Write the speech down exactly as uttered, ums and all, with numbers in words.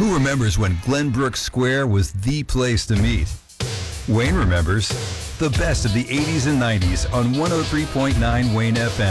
Who remembers when Glenbrook Square was the place to meet? Wayne remembers the best of the eighties and nineties on one oh three point nine Wayne F M.